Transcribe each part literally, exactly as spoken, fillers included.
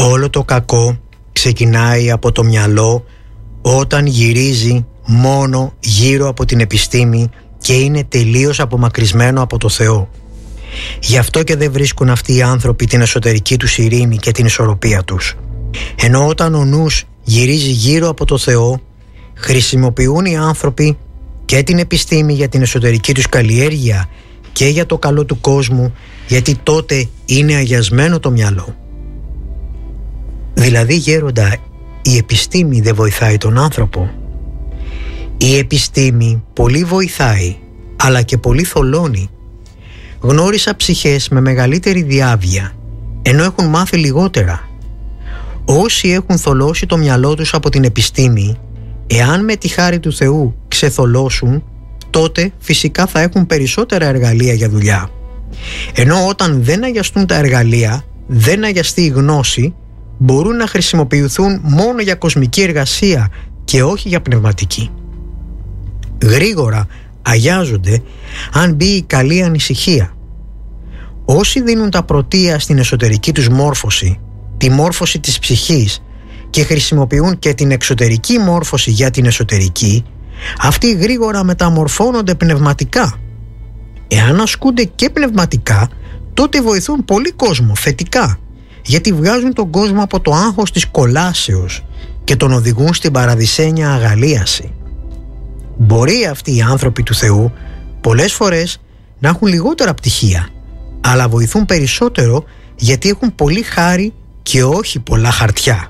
Όλο το κακό ξεκινάει από το μυαλό όταν γυρίζει μόνο γύρω από την επιστήμη και είναι τελείως απομακρυσμένο από το Θεό. Γι' αυτό και δεν βρίσκουν αυτοί οι άνθρωποι την εσωτερική τους ειρήνη και την ισορροπία τους. Ενώ όταν ο νους γυρίζει γύρω από το Θεό, χρησιμοποιούν οι άνθρωποι και την επιστήμη για την εσωτερική τους καλλιέργεια και για το καλό του κόσμου, γιατί τότε είναι αγιασμένο το μυαλό. Δηλαδή, γέροντα, η επιστήμη δεν βοηθάει τον άνθρωπο. Η επιστήμη πολύ βοηθάει, αλλά και πολύ θολώνει. Γνώρισα ψυχές με μεγαλύτερη διάβια, ενώ έχουν μάθει λιγότερα. Όσοι έχουν θολώσει το μυαλό τους από την επιστήμη, εάν με τη χάρη του Θεού ξεθολώσουν, τότε φυσικά θα έχουν περισσότερα εργαλεία για δουλειά. Ενώ όταν δεν αγιαστούν τα εργαλεία, δεν αγιαστεί η γνώση, μπορούν να χρησιμοποιηθούν μόνο για κοσμική εργασία και όχι για πνευματική. Γρήγορα αγιάζονται αν μπει η καλή ανησυχία. Όσοι δίνουν τα πρωτεία στην εσωτερική τους μόρφωση, τη μόρφωση της ψυχής, και χρησιμοποιούν και την εξωτερική μόρφωση για την εσωτερική, αυτοί γρήγορα μεταμορφώνονται πνευματικά. Εάν ασκούνται και πνευματικά, τότε βοηθούν πολύ κόσμο θετικά, γιατί βγάζουν τον κόσμο από το άγχος της κολάσεως και τον οδηγούν στην παραδεισένια αγαλίαση. Μπορεί αυτοί οι άνθρωποι του Θεού πολλές φορές να έχουν λιγότερα πτυχία, αλλά βοηθούν περισσότερο γιατί έχουν πολύ χάρη και όχι πολλά χαρτιά.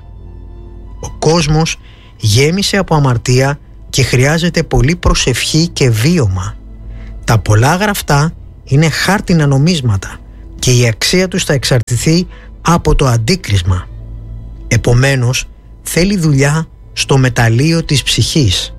Ο κόσμος γέμισε από αμαρτία και χρειάζεται πολύ προσευχή και βίωμα. Τα πολλά γραφτά είναι χάρτινα νομίσματα και η αξία τους θα εξαρτηθεί από το αντίκρισμα. Επομένως, θέλει δουλειά στο μεταλλείο της ψυχής.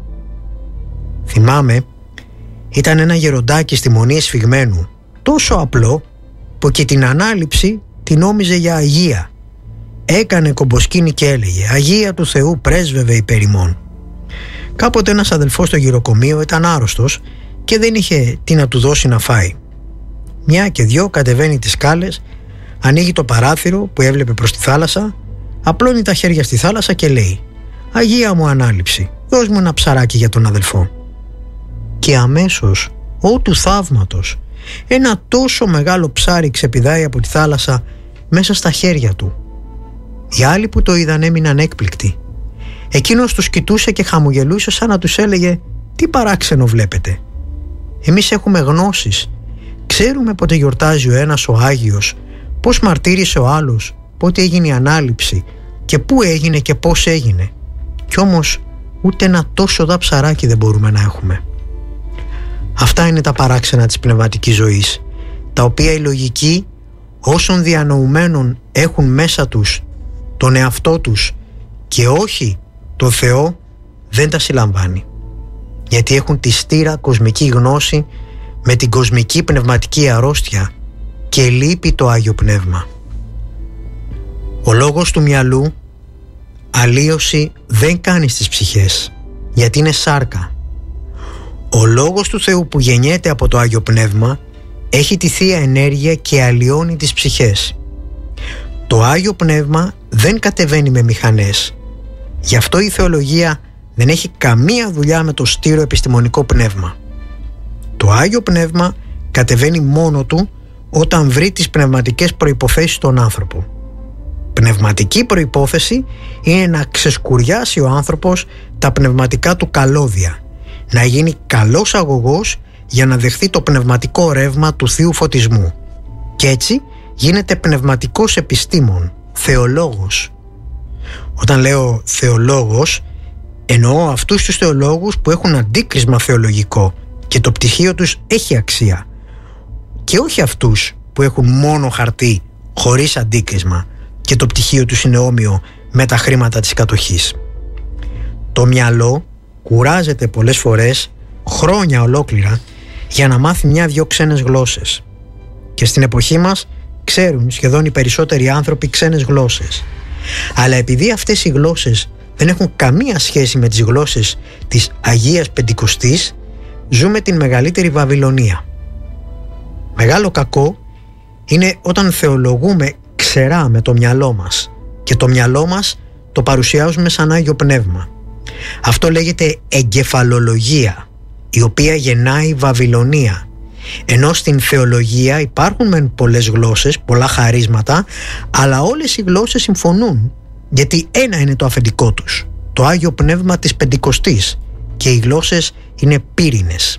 Θυμάμαι, ήταν ένα γεροντάκι στη Μονή Εσφυγμένου, τόσο απλό που και την ανάληψη την νόμιζε για αγία. Έκανε κομποσκίνη και έλεγε «Αγία του Θεού πρέσβευε υπέρ ημών». Κάποτε ένας αδελφός στο γυροκομείο ήταν άρρωστος και δεν είχε τι να του δώσει να φάει. Μια και δυο κατεβαίνει τις σκάλες, ανοίγει το παράθυρο που έβλεπε προς τη θάλασσα, απλώνει τα χέρια στη θάλασσα και λέει «Αγία μου ανάληψη, δώσ' μου ένα ψαράκι για τον αδελφό». Και αμέσως, ό του θαύματος, ένα τόσο μεγάλο ψάρι ξεπηδάει από τη θάλασσα μέσα στα χέρια του. Οι άλλοι που το είδαν έμειναν έκπληκτοι. Εκείνος τους κοιτούσε και χαμογελούσε σαν να τους έλεγε «Τι παράξενο βλέπετε. Εμείς έχουμε γνώσεις. Ξέρουμε πότε γιορτάζει ο ένας ο Άγιος, πώς μαρτύρησε ο άλλος, πότε έγινε η ανάληψη και πού έγινε και πώς έγινε. Κι όμως ούτε ένα τόσο δα ψαράκι δεν μπορούμε να έχουμε». Αυτά είναι τα παράξενα της πνευματικής ζωής, τα οποία οι λογικοί όσων διανοουμένων έχουν μέσα τους τον εαυτό τους και όχι το Θεό, δεν τα συλλαμβάνει, γιατί έχουν τη στήρα κοσμική γνώση με την κοσμική πνευματική αρρώστια και λείπει το Άγιο Πνεύμα. Ο λόγος του μυαλού αλλίωση δεν κάνει στις ψυχές, γιατί είναι σάρκα. Ο λόγος του Θεού που γεννιέται από το Άγιο Πνεύμα έχει τη Θεία Ενέργεια και αλλοιώνει τις ψυχές. Το Άγιο Πνεύμα δεν κατεβαίνει με μηχανές. Γι' αυτό η θεολογία δεν έχει καμία δουλειά με το στήρο επιστημονικό πνεύμα. Το Άγιο Πνεύμα κατεβαίνει μόνο του όταν βρει τις πνευματικές προϋποθέσεις στον άνθρωπο. Πνευματική προϋπόθεση είναι να ξεσκουριάσει ο άνθρωπος τα πνευματικά του καλώδια, να γίνει καλός αγωγός για να δεχθεί το πνευματικό ρεύμα του Θείου Φωτισμού. Και έτσι γίνεται πνευματικός επιστήμων, θεολόγος. Όταν λέω θεολόγος, εννοώ αυτούς τους θεολόγους που έχουν αντίκρισμα θεολογικό και το πτυχίο τους έχει αξία, και όχι αυτούς που έχουν μόνο χαρτί χωρίς αντίκρισμα και το πτυχίο τους είναι όμοιο με τα χρήματα της κατοχής. Το μυαλό κουράζεται πολλές φορές χρόνια ολόκληρα για να μάθει μια-δυο ξένες γλώσσες. Και στην εποχή μας ξέρουν σχεδόν οι περισσότεροι άνθρωποι ξένες γλώσσες. Αλλά επειδή αυτές οι γλώσσες δεν έχουν καμία σχέση με τις γλώσσες της Αγίας Πεντηκοστής, ζούμε την μεγαλύτερη Βαβυλωνία. Μεγάλο κακό είναι όταν θεολογούμε ξερά με το μυαλό μας, και το μυαλό μας το παρουσιάζουμε σαν Άγιο Πνεύμα. Αυτό λέγεται εγκεφαλολογία, η οποία γεννάει Βαβυλωνία. Ενώ στην θεολογία υπάρχουν μεν πολλές γλώσσες, πολλά χαρίσματα, αλλά όλες οι γλώσσες συμφωνούν, γιατί ένα είναι το αφεντικό τους, το Άγιο Πνεύμα της Πεντηκοστής, και οι γλώσσες είναι πύρινες.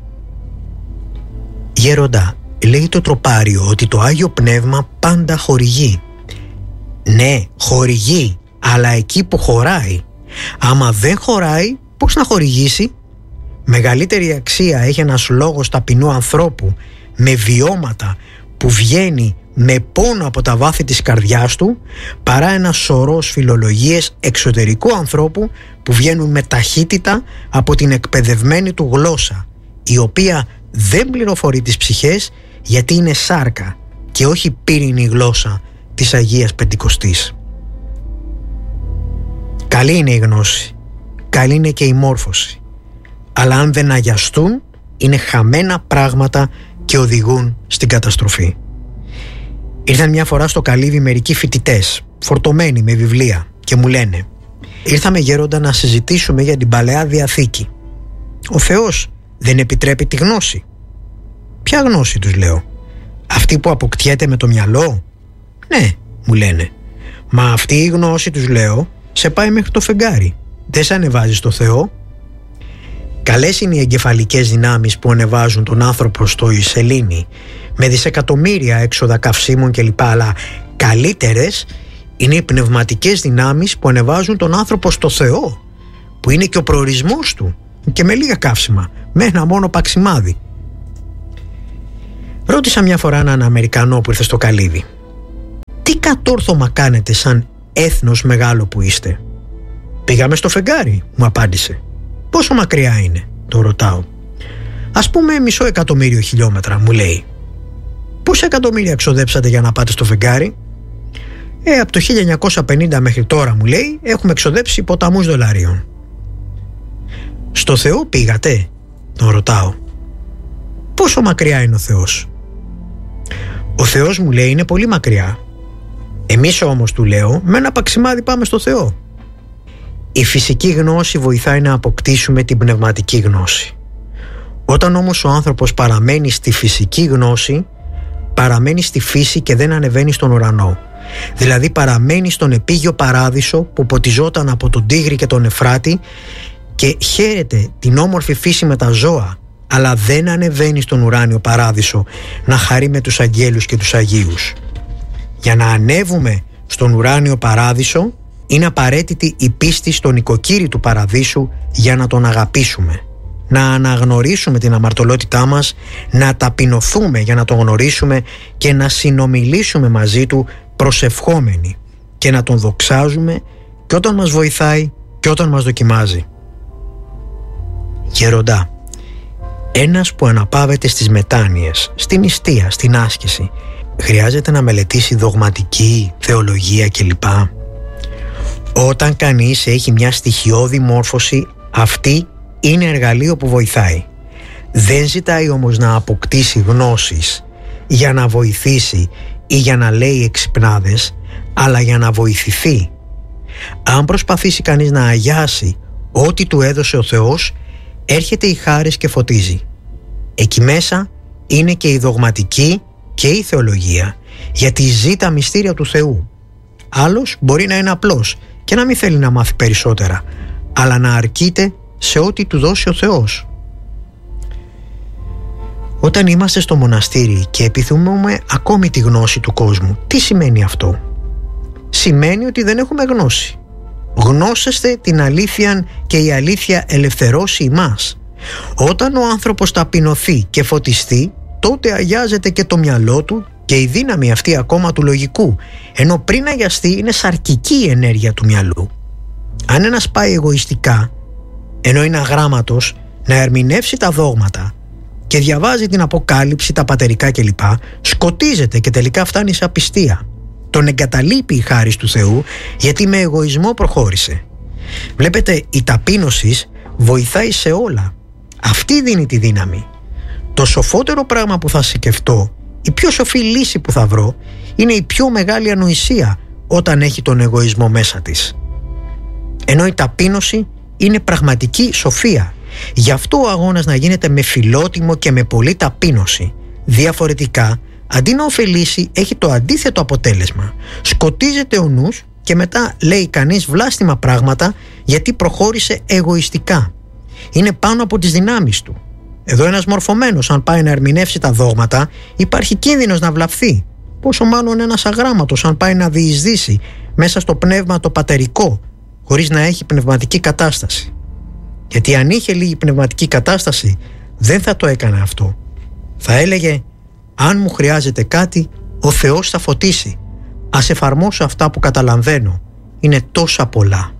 Γέροντα, λέει το τροπάριο ότι το Άγιο Πνεύμα πάντα χορηγεί. Ναι, χορηγεί, αλλά εκεί που χωράει. Άμα δεν χωράει, πώς να χορηγήσει? Μεγαλύτερη αξία έχει ένας λόγος ταπεινού ανθρώπου με βιώματα που βγαίνει με πόνο από τα βάθη της καρδιάς του, παρά ένα σωρός φιλολογίες εξωτερικού ανθρώπου που βγαίνουν με ταχύτητα από την εκπαιδευμένη του γλώσσα, η οποία δεν πληροφορεί τις ψυχές, γιατί είναι σάρκα και όχι πύρινη γλώσσα της Αγίας Πεντηκοστής. Καλή είναι η γνώση, καλή είναι και η μόρφωση, αλλά αν δεν αγιαστούν είναι χαμένα πράγματα και οδηγούν στην καταστροφή. Ήρθαν μια φορά στο καλύβι μερικοί φοιτητές, φορτωμένοι με βιβλία, και μου λένε: ήρθαμε, γέροντα, να συζητήσουμε για την Παλαιά Διαθήκη. Ο Θεός δεν επιτρέπει τη γνώση? Ποια γνώση, τους λέω? Αυτή που αποκτιέται με το μυαλό? Ναι, μου λένε. Μα αυτή η γνώση, τους λέω, σε πάει μέχρι το φεγγάρι. Δεν σε ανεβάζει στο Θεό. Καλές είναι οι εγκεφαλικές δυνάμεις που ανεβάζουν τον άνθρωπο στο σελήνη, με δισεκατομμύρια έξοδα καυσίμων κλπ. Αλλά καλύτερες είναι οι πνευματικές δυνάμεις που ανεβάζουν τον άνθρωπο στο Θεό, που είναι και ο προορισμός του, και με λίγα καύσιμα, με ένα μόνο παξιμάδι. Ρώτησα μια φορά έναν Αμερικανό που ήρθε στο καλύβι: τι κατόρθωμα κάνετε σαν έθνος μεγάλο που είστε? Πήγαμε στο φεγγάρι, μου απάντησε. Πόσο μακριά είναι? Το ρωτάω. Ας πούμε μισό εκατομμύριο χιλιόμετρα, μου λέει. Πόσα εκατομμύρια ξοδέψατε για να πάτε στο φεγγάρι? Ε, από το χίλια εννιακόσια πενήντα μέχρι τώρα, μου λέει, έχουμε εξοδέψει ποταμούς δολαρίων. Στο Θεό πήγατε? Τον ρωτάω. Πόσο μακριά είναι ο Θεός? Ο Θεός, μου λέει, είναι πολύ μακριά. Εμείς όμως, του λέω, με ένα παξιμάδι πάμε στο Θεό. Η φυσική γνώση βοηθάει να αποκτήσουμε την πνευματική γνώση. Όταν όμως ο άνθρωπος παραμένει στη φυσική γνώση, παραμένει στη φύση και δεν ανεβαίνει στον ουρανό. Δηλαδή παραμένει στον επίγειο παράδεισο που ποτιζόταν από τον Τίγρη και τον Εφράτη και χαίρεται την όμορφη φύση με τα ζώα, αλλά δεν ανεβαίνει στον ουράνιο παράδεισο να χαρεί με τους αγγέλους και τους αγίους. Για να ανέβουμε στον ουράνιο παράδεισο είναι απαραίτητη η πίστη στον οικοκύρη του παραδείσου για να τον αγαπήσουμε. Να αναγνωρίσουμε την αμαρτωλότητά μας, να ταπεινωθούμε για να τον γνωρίσουμε και να συνομιλήσουμε μαζί του προσευχόμενοι και να τον δοξάζουμε και όταν μας βοηθάει και όταν μας δοκιμάζει. Γεροντά, ένας που αναπαύεται στις μετάνοιες, στην νηστεία, στην άσκηση, χρειάζεται να μελετήσει δογματική, θεολογία κλπ. Όταν κανείς έχει μια στοιχειώδη μόρφωση, αυτή είναι εργαλείο που βοηθάει. Δεν ζητάει όμως να αποκτήσει γνώσεις για να βοηθήσει ή για να λέει εξυπνάδες, αλλά για να βοηθηθεί. Αν προσπαθήσει κανείς να αγιάσει ό,τι του έδωσε ο Θεός, έρχεται η χάρις και φωτίζει. Εκεί μέσα είναι και η δογματική και η θεολογία, γιατί ζει τα μυστήρια του Θεού. Άλλος μπορεί να είναι απλός και να μην θέλει να μάθει περισσότερα, αλλά να αρκείται σε ό,τι του δώσει ο Θεός. Όταν είμαστε στο μοναστήρι και επιθυμούμε ακόμη τη γνώση του κόσμου, τι σημαίνει αυτό? Σημαίνει ότι δεν έχουμε γνώση. Γνώσεστε την αλήθεια και η αλήθεια ελευθερώσει ημάς. Όταν ο άνθρωπος ταπεινωθεί και φωτιστεί, τότε αγιάζεται και το μυαλό του και η δύναμη αυτή ακόμα του λογικού, ενώ πριν αγιαστεί είναι σαρκική η ενέργεια του μυαλού. Αν ένας πάει εγωιστικά, ενώ είναι αγράμματος, να ερμηνεύσει τα δόγματα και διαβάζει την Αποκάλυψη, τα πατερικά κλπ, σκοτίζεται και τελικά φτάνει σε απιστία. Τον εγκαταλείπει η χάρις του Θεού, γιατί με εγωισμό προχώρησε. Βλέπετε, η ταπείνωση βοηθάει σε όλα. Αυτή δίνει τη δύναμη. Το σοφότερο πράγμα που θα σκεφτώ, η πιο σοφή λύση που θα βρω, είναι η πιο μεγάλη ανοησία όταν έχει τον εγωισμό μέσα της. Ενώ η ταπείνωση είναι πραγματική σοφία. Γι' αυτό ο αγώνας να γίνεται με φιλότιμο και με πολλή ταπείνωση. Διαφορετικά, αντί να ωφελήσει, έχει το αντίθετο αποτέλεσμα. Σκοτίζεται ο νους και μετά λέει κανείς βλάστημα πράγματα γιατί προχώρησε εγωιστικά. Είναι πάνω από τις δυνάμεις του. Εδώ ένας μορφωμένος, αν πάει να ερμηνεύσει τα δόγματα, υπάρχει κίνδυνος να βλαφθεί. Πόσο μάλλον ένας αγράμματος, αν πάει να διεισδύσει μέσα στο πνεύμα το πατερικό, χωρίς να έχει πνευματική κατάσταση. Γιατί αν είχε λίγη πνευματική κατάσταση, δεν θα το έκανε αυτό. Θα έλεγε, αν μου χρειάζεται κάτι, ο Θεός θα φωτίσει. Ας εφαρμόσω αυτά που καταλαβαίνω. Είναι τόσα πολλά.